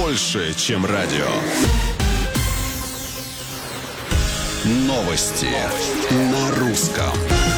больше, чем радио. Новости на русском.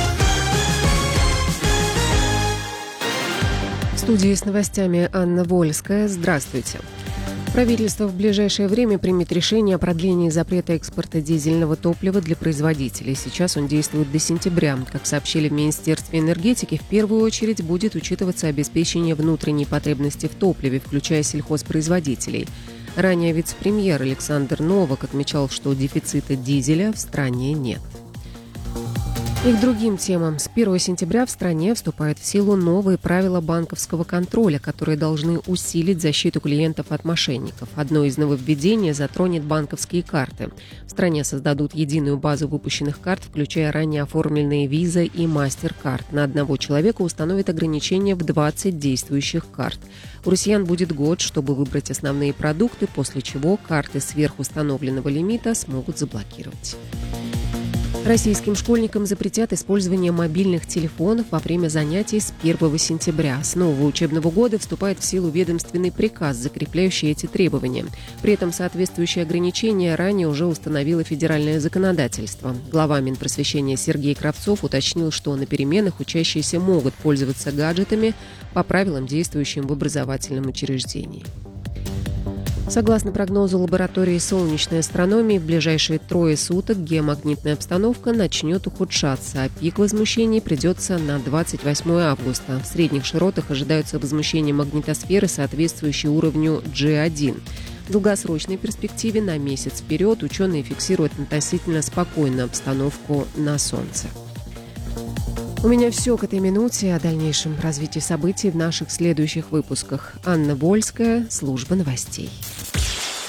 В студии с новостями Анна Вольская. Здравствуйте. Правительство в ближайшее время примет решение о продлении запрета экспорта дизельного топлива для производителей. Сейчас он действует до сентября. Как сообщили в Министерстве энергетики, в первую очередь будет учитываться обеспечение внутренней потребности в топливе, включая сельхозпроизводителей. Ранее вице-премьер Александр Новак отмечал, что дефицита дизеля в стране нет. И к другим темам. С 1 сентября в стране вступают в силу новые правила банковского контроля, которые должны усилить защиту клиентов от мошенников. Одно из нововведений затронет банковские карты. В стране создадут единую базу выпущенных карт, включая ранее оформленные Visa и MasterCard. На одного человека установят ограничение в 20 действующих карт. У россиян будет год, чтобы выбрать основные продукты, после чего карты сверхустановленного лимита смогут заблокировать. Российским школьникам запретят использование мобильных телефонов во время занятий с 1 сентября. С нового учебного года вступает в силу ведомственный приказ, закрепляющий эти требования. При этом соответствующие ограничения ранее уже установило федеральное законодательство. Глава Минпросвещения Сергей Кравцов уточнил, что на переменах учащиеся могут пользоваться гаджетами по правилам, действующим в образовательном учреждении. Согласно прогнозу лаборатории солнечной астрономии, в ближайшие 3 суток геомагнитная обстановка начнет ухудшаться, а пик возмущений придется на 28 августа. В средних широтах ожидаются возмущения магнитосферы, соответствующие уровню G1. В долгосрочной перспективе на месяц вперед ученые фиксируют относительно спокойную обстановку на Солнце. У меня все к этой минуте. О дальнейшем развитии событий в наших следующих выпусках. Анна Вольская, служба новостей.